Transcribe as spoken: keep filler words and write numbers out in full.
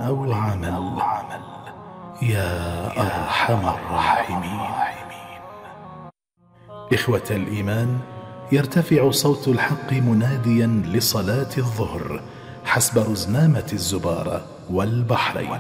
أو عمل، يا أرحم الراحمين. إخوة الإيمان، يرتفع صوت الحق مناديا لصلاة الظهر حسب رزنامة الزبارة والبحرين.